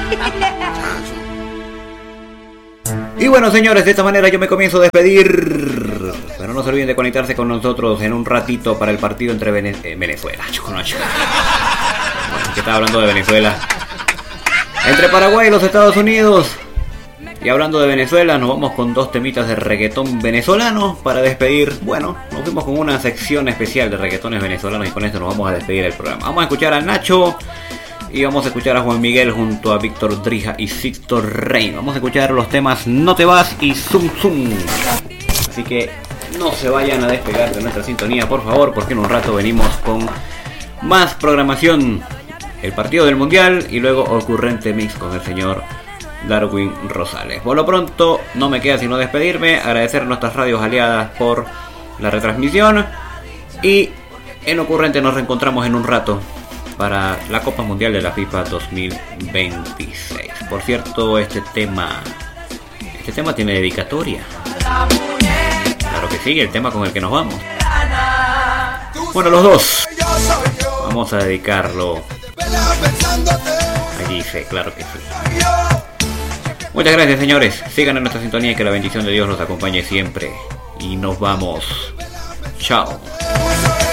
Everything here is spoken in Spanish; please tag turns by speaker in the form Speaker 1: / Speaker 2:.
Speaker 1: Y bueno, señores, de esta manera yo me comienzo a despedir. Pero no se olviden de conectarse con nosotros en un ratito para el partido entre Venezuela. Bueno, que estaba hablando de Venezuela. Entre Paraguay y los Estados Unidos. Y hablando de Venezuela, nos vamos con 2 temitas de reggaetón venezolano para despedir. Bueno, nos fuimos con una sección especial de reggaetones venezolanos y con esto nos vamos a despedir del programa. Vamos a escuchar a Nacho y vamos a escuchar a Juan Miguel junto a Víctor Drija y Sixto Rey. Vamos a escuchar los temas No Te Vas y Zum Zum. Así que no se vayan a despegar de nuestra sintonía, por favor, porque en un rato venimos con más programación. El partido del Mundial y luego Ocurrente Mix con el señor Darwin Rosales. Por lo pronto no me queda sino despedirme, agradecer a nuestras radios aliadas por la retransmisión y en Ocurrente nos reencontramos en un rato para la Copa Mundial de la FIFA 2026. Por cierto, este tema tiene dedicatoria. Claro que sí, el tema con el que nos vamos. Bueno, los dos vamos a dedicarlo. Allí dice, claro que sí. Muchas gracias, señores. Sigan en nuestra sintonía y que la bendición de Dios los acompañe siempre. Y nos vamos. Chao.